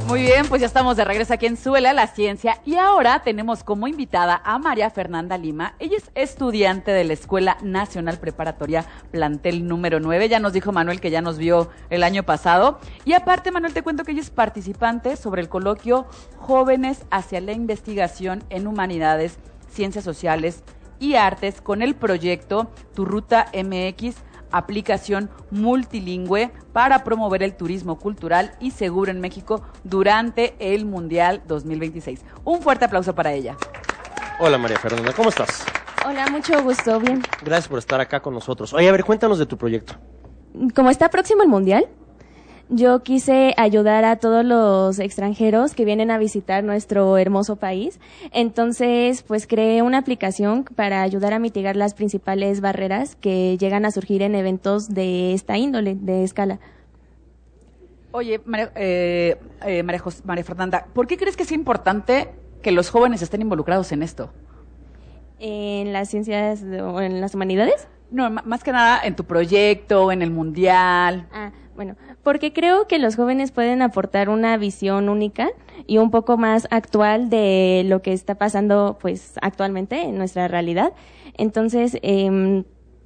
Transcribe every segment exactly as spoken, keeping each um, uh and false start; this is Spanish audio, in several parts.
Muy bien, pues ya estamos de regreso aquí en Súbele a la Ciencia y ahora tenemos como invitada a María Fernanda Lima. Ella es estudiante de la Escuela Nacional Preparatoria Plantel número nueve. Ya nos dijo Manuel que ya nos vio el año pasado. Y aparte, Manuel, te cuento que ella es participante sobre el coloquio Jóvenes hacia la Investigación en Humanidades, Ciencias Sociales y Artes con el proyecto Tu Ruta M X, aplicación multilingüe para promover el turismo cultural y seguro en México durante el Mundial dos mil veintiséis. Un fuerte aplauso para ella. Hola María Fernanda, ¿cómo estás? Hola, mucho gusto, bien. Gracias por estar acá con nosotros. Oye, a ver, cuéntanos de tu proyecto. Como está próximo el Mundial, yo quise ayudar a todos los extranjeros que vienen a visitar nuestro hermoso país. Entonces, pues creé una aplicación para ayudar a mitigar las principales barreras que llegan a surgir en eventos de esta índole, de escala. Oye, María, eh, eh, María, Jos- María Fernanda, ¿por qué crees que es importante que los jóvenes estén involucrados en esto? ¿En las ciencias o en las humanidades? No, m- más que nada en tu proyecto, en el Mundial. Ah, bueno, porque creo que los jóvenes pueden aportar una visión única y un poco más actual de lo que está pasando, pues, actualmente en nuestra realidad. Entonces, eh,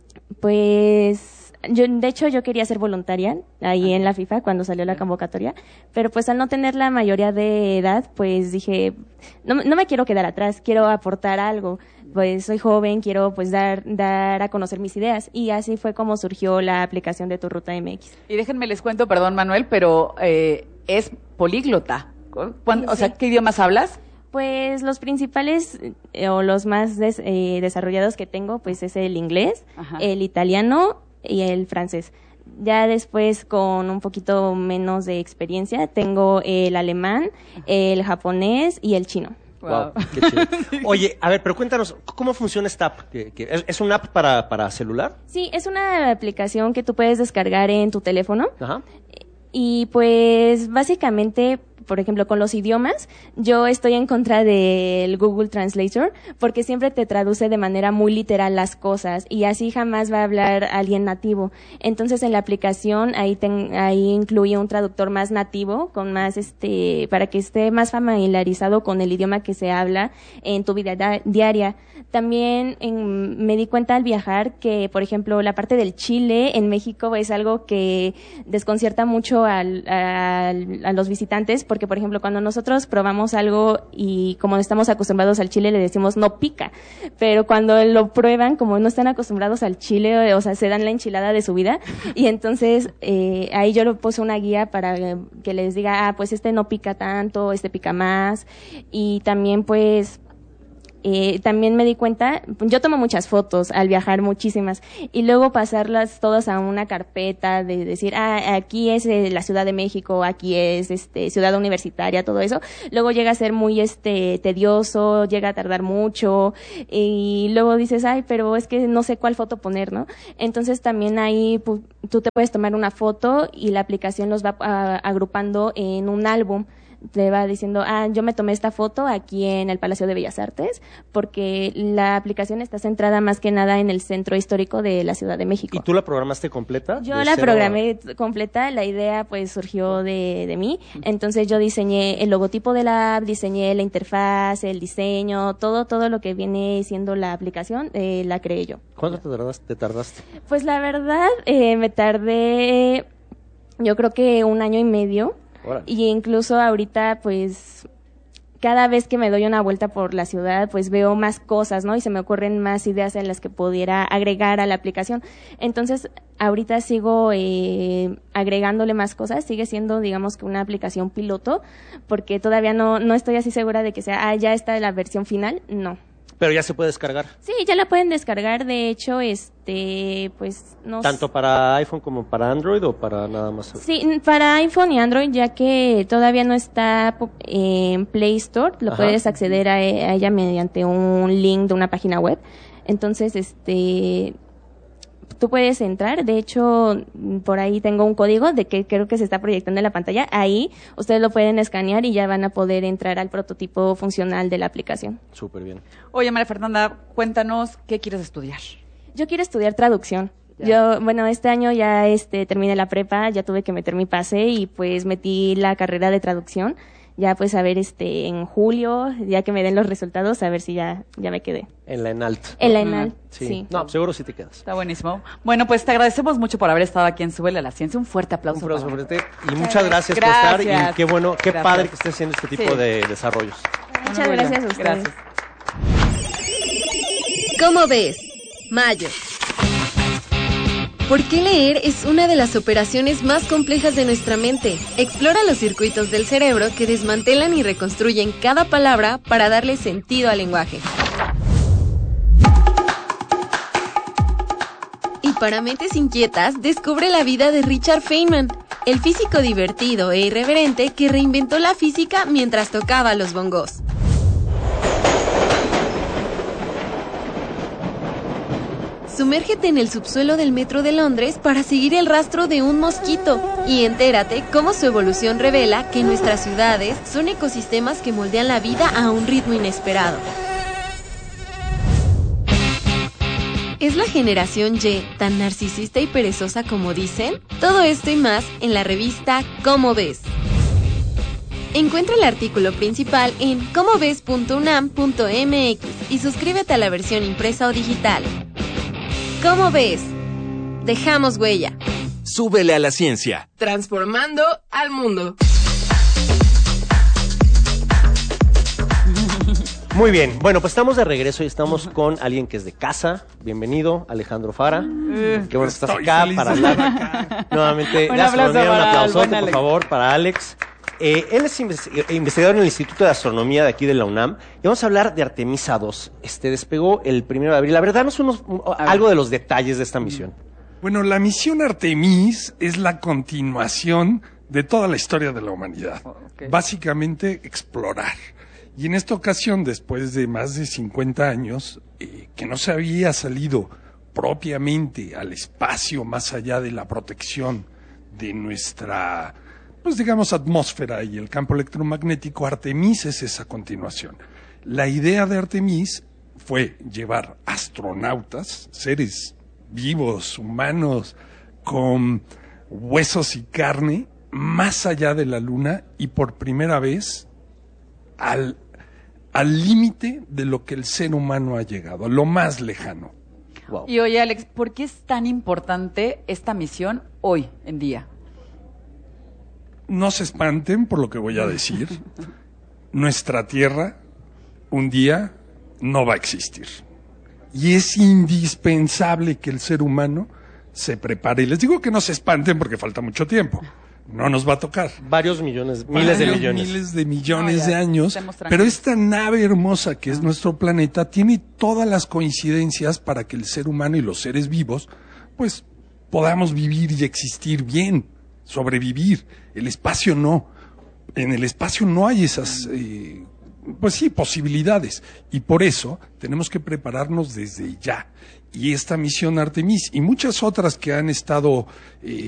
pues, yo, de hecho, yo quería ser voluntaria ahí en la FIFA cuando salió la convocatoria, pero pues al no tener la mayoría de edad, pues dije, no, no me quiero quedar atrás, quiero aportar algo. Pues soy joven, quiero pues dar dar a conocer mis ideas y así fue como surgió la aplicación de Tu Ruta M X. Y déjenme les cuento, perdón Manuel, pero eh, es políglota. ¿Cuán- O sea, Sí. ¿qué idiomas hablas? Pues los principales eh, o los más des- eh, desarrollados que tengo pues es el inglés, Ajá. el italiano y el francés. Ya después, con un poquito menos de experiencia, tengo el alemán, el japonés y el chino. Wow, qué chido. Oye, a ver, pero cuéntanos, ¿cómo funciona esta app? ¿Qué- qué- ¿Es, es una app para, para celular? Sí, es una aplicación que tú puedes descargar en tu teléfono. Ajá. Y pues básicamente, por ejemplo, con los idiomas, yo estoy en contra del Google Translator porque siempre te traduce de manera muy literal las cosas y así jamás va a hablar alguien nativo. Entonces en la aplicación ahí ten- ahí incluye un traductor más nativo, con más este para que esté más familiarizado con el idioma que se habla en tu vida da- diaria. También en- me di cuenta al viajar que, por ejemplo, la parte del chile en México es algo que desconcierta mucho al, al- a los visitantes, porque, por ejemplo, cuando nosotros probamos algo y como estamos acostumbrados al chile, le decimos no pica, pero cuando lo prueban, como no están acostumbrados al chile, o sea, se dan la enchilada de su vida, y entonces eh, ahí yo le puse una guía para eh, que les diga, ah, pues este no pica tanto, este pica más, y también pues Eh, también me di cuenta, yo tomo muchas fotos al viajar, muchísimas, y luego pasarlas todas a una carpeta de decir, ah, aquí es eh, la Ciudad de México, aquí es este Ciudad Universitaria, todo eso. Luego llega a ser muy este tedioso, llega a tardar mucho, y luego dices, ay, pero es que no sé cuál foto poner, ¿no? Entonces también ahí pu- tú te puedes tomar una foto y la aplicación los va ah, agrupando en un álbum. Te va diciendo, ah, yo me tomé esta foto aquí en el Palacio de Bellas Artes, porque la aplicación está centrada más que nada en el centro histórico de la Ciudad de México. ¿Y tú la programaste completa? Yo De la cero a- programé completa, la idea pues surgió de, de mí, entonces yo diseñé el logotipo de la app, diseñé la interfaz, el diseño, todo, todo lo que viene siendo la aplicación, eh, la creé yo. ¿Cuánto te tardaste? te tardaste? Pues la verdad, eh, me tardé, yo creo que un año y medio. Órale. Y incluso ahorita, pues, cada vez que me doy una vuelta por la ciudad, pues veo más cosas, ¿no? Y se me ocurren más ideas en las que pudiera agregar a la aplicación. Entonces, ahorita sigo eh, agregándole más cosas. Sigue siendo, digamos, que una aplicación piloto, porque todavía no, no estoy así segura de que sea, ah, ya está la versión final. No. Pero ya se puede descargar. Sí, ya la pueden descargar. De hecho, este, pues, no ¿Tanto para iPhone como para Android o para nada más? Sí, n- para iPhone y Android, ya que todavía no está pu- en Play Store, lo Ajá. puedes acceder a, e- a ella mediante un link de una página web. Entonces, este, tú puedes entrar. De hecho, mm, por ahí tengo un código de que creo que se está proyectando en la pantalla. Ahí ustedes lo pueden escanear y ya van a poder entrar al prototipo funcional de la aplicación. Súper bien. Oye, María Fernanda, cuéntanos qué quieres estudiar. Yo quiero estudiar traducción. Ya. Yo, bueno, este año ya este terminé la prepa, ya tuve que meter mi pase y pues metí la carrera de traducción. Ya pues a ver este en julio, ya que me den los resultados, a ver si ya ya me quedé. En la ENALT. En la ENAL, Sí. sí. No, seguro sí te quedas. Está buenísimo. Bueno, pues te agradecemos mucho por haber estado aquí en Súbele a la Ciencia. Un fuerte aplauso. Un aplauso para- sobre ti. Y muchas gracias, por Gracias. estar. Y qué bueno, qué Gracias. padre que estés haciendo este tipo Sí. de desarrollos. Muchas Muy gracias bien. a ustedes. Gracias. ¿Cómo ves? Mayo. ¿Por qué leer es una de las operaciones más complejas de nuestra mente? Explora los circuitos del cerebro que desmantelan y reconstruyen cada palabra para darle sentido al lenguaje. Y para mentes inquietas, descubre la vida de Richard Feynman, el físico divertido e irreverente que reinventó la física mientras tocaba los bongos. Sumérgete en el subsuelo del metro de Londres para seguir el rastro de un mosquito y entérate cómo su evolución revela que nuestras ciudades son ecosistemas que moldean la vida a un ritmo inesperado. ¿Es la generación Y tan narcisista y perezosa como dicen? Todo esto y más en la revista ¿Cómo ves? Encuentra el artículo principal en cómo ves punto unam punto m x y suscríbete a la versión impresa o digital. ¿Cómo ves? Dejamos huella. Súbele a la ciencia. Transformando al mundo. Muy bien, bueno, pues estamos de regreso y estamos con alguien que es de casa. Bienvenido, Alejandro Fara. Qué bueno que estás Estoy acá feliz para de estar hablar nuevamente Un de aplauso astronomía. Un para el aplausote, buen por Alex. favor, para Alex. Eh, él es inves- investigador en el Instituto de Astronomía de aquí de la UNAM y vamos a hablar de Artemisa dos. Este despegó el primero de abril. La verdad, danos unos, un- algo de los detalles de esta misión. Bueno, la misión Artemis es la continuación de toda la historia de la humanidad. Ok. Básicamente, explorar. Y en esta ocasión, después de más de cincuenta años, eh, que no se había salido propiamente al espacio más allá de la protección de nuestra, pues digamos, atmósfera y el campo electromagnético, Artemis es esa continuación. La idea de Artemis fue llevar astronautas, seres vivos, humanos, con huesos y carne, más allá de la Luna y por primera vez al al límite de lo que el ser humano ha llegado, a lo más lejano. Wow. Y oye, Alex, ¿por qué es tan importante esta misión hoy en día? No se espanten por lo que voy a decir. Nuestra Tierra un día no va a existir. Y es indispensable que el ser humano se prepare. Y les digo que no se espanten porque falta mucho tiempo. No nos va a tocar. Varios millones, miles de Varios millones. Miles de millones No, ya, de años. estemos tranquilos. Pero esta nave hermosa que es nuestro planeta tiene todas las coincidencias para que el ser humano y los seres vivos, pues, podamos vivir y existir bien, sobrevivir. El espacio no. En el espacio no hay esas, eh, pues sí, posibilidades. Y por eso tenemos que prepararnos desde ya. Y esta misión Artemis y muchas otras que han estado eh,